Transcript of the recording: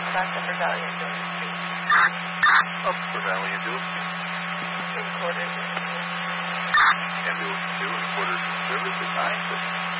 back up for Valley and Dillon Street. Up for Valley and Dillon Street. 2 quarters. And do 2 quarters of service at night.